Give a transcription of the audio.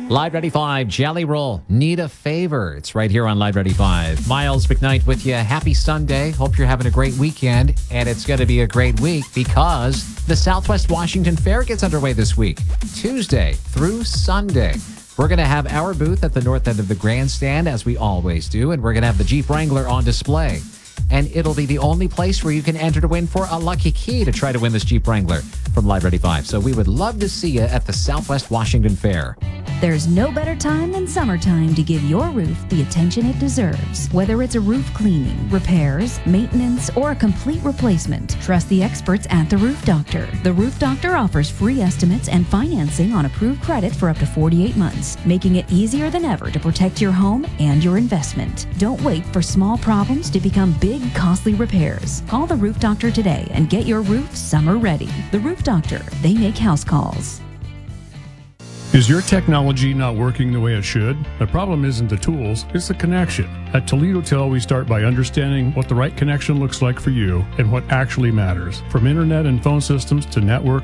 Live Ready 5, Jelly Roll, Need a Favor. It's right here on Live Ready 5. Miles McKnight with you. Happy Sunday. Hope you're having a great weekend. And it's going to be a great week because the Southwest Washington Fair gets underway this week, Tuesday through Sunday. We're going to have our booth at the north end of the grandstand, as we always do, and we're going to have the Jeep Wrangler on display. And it'll be the only place where you can enter to win for a lucky key to try to win this Jeep Wrangler from Live Ready 5. So we would love to see you at the Southwest Washington Fair. There's no better time than summertime to give your roof the attention it deserves. Whether it's a roof cleaning, repairs, maintenance, or a complete replacement, trust the experts at The Roof Doctor. The Roof Doctor offers free estimates and financing on approved credit for up to 48 months, making it easier than ever to protect your home and your investment. Don't wait for small problems to become big, costly repairs. Call The Roof Doctor today and get your roof summer ready. The Roof Doctor, they make house calls. Is your technology not working the way it should? The problem isn't the tools, it's the connection. At Toledo Tel, we start by understanding what the right connection looks like for you and what actually matters. From internet and phone systems to network